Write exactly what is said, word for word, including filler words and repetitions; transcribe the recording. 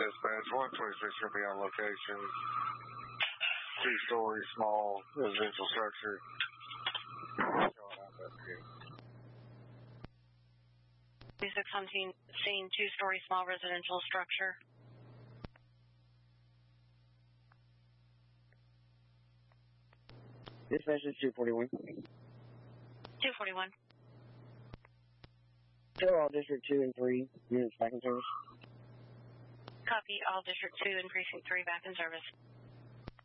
dispatch. one twenty-six should be on location. Two-story, small residential structure. Showing up at the twenty-six on scene, two-story, small residential structure. Dispatch is two forty-one. two forty-one. Show all District two and three units back in service. Copy, all District two and Precinct three back in service.